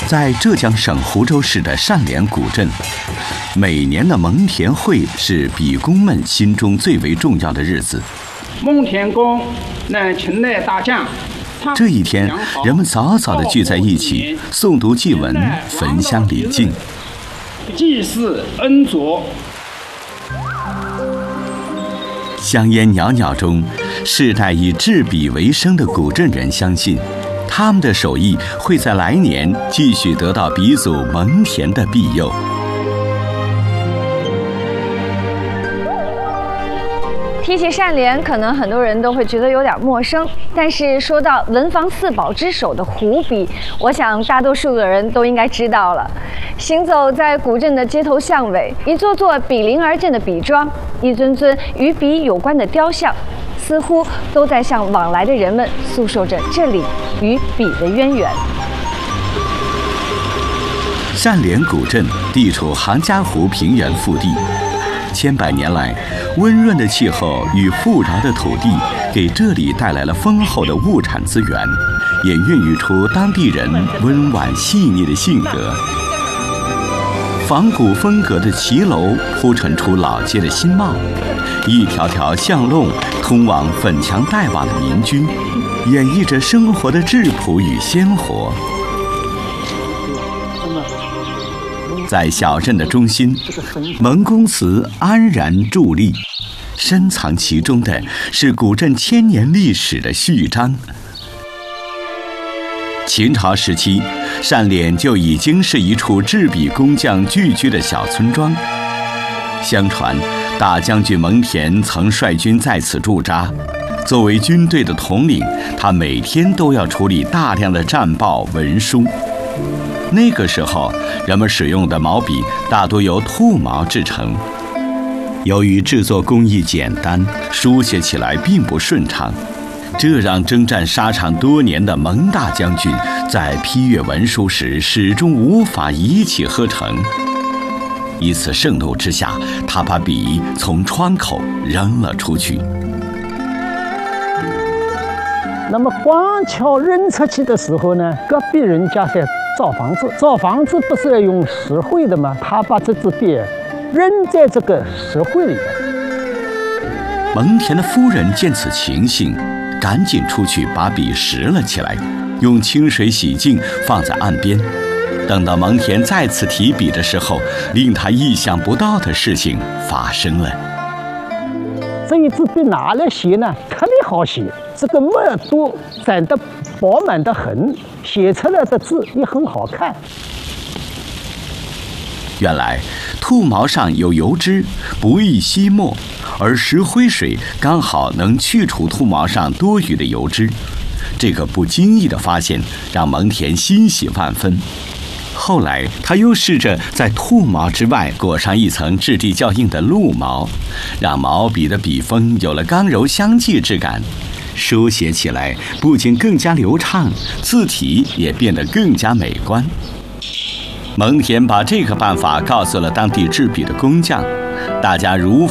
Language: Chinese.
在浙江省湖州市的单连古镇，每年的蒙田会是笔工们心中最为重要的日子。 蒙田公乃秦代大将。 这一天，人们早早地聚在一起，诵读祭文，焚香礼敬。 祭祀恩佐。 香烟袅袅中，世代以制笔为生的古镇人相信，他们的手艺会在来年继续得到鼻祖蒙田的庇佑。 提起单连，可能很多人都会觉得有点陌生，但是说到文房四宝之首的湖笔，我想大多数的人都应该知道了。行走在古镇的街头巷尾，一座座比邻而建的笔庄，一尊尊与笔有关的雕像，似乎都在向往来的人们诉说着这里与笔的渊源。 单连古镇地处杭嘉湖平原腹地，千百年来，温润的气候与富饶的土地给这里带来了丰厚的物产资源，也孕育出当地人温婉细腻的性格。仿古风格的骑楼铺陈出老街的新貌，一条条巷弄通往粉墙黛瓦的民居，演绎着生活的质朴与鲜活。在小镇的中心，蒙公祠安然伫立，深藏其中的是古镇千年历史的序章。秦朝时期，单连就已经是一处制笔工匠聚居的小村庄。相传，大将军蒙恬曾率军在此驻扎。作为军队的统领，他每天都要处理大量的战报文书。那个时候，人们使用的毛笔大多由兔毛制成。由于制作工艺简单，书写起来并不顺畅，这让征战沙场多年的蒙大将军在批阅文书时始终无法一气呵成。一次盛怒之下，他把笔从窗口扔了出去。 那么光桥扔出去的时候呢，隔壁人家在造房子，造房子不是要用石灰的吗？他把这支笔扔在这个石灰里。 蒙恬的夫人见此情形，赶紧出去把笔拾了起来，用清水洗净，放在岸边。等到蒙恬再次提笔的时候，令他意想不到的事情发生了。 这一支笔拿来写呢，特别好写，这个墨都攒得饱满得很，写出来的字也很好看。 原来兔毛上有油脂，不易吸墨，而石灰水刚好能去除兔毛上多余的油脂。这个不经意的发现让蒙恬欣喜万分。后来他又试着在兔毛之外裹上一层质地较硬的鹿毛，让毛笔的笔锋有了刚柔相济之感，书写起来不仅更加流畅，字体也变得更加美观。蒙恬把这个办法告诉了当地制笔的工匠，大家如